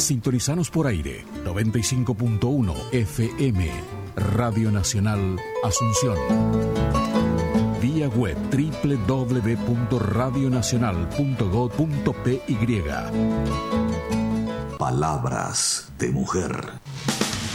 Sintonizanos por aire 95.1 FM, Radio Nacional Asunción. Vía web www.radionacional.gov.py. Palabras de mujer.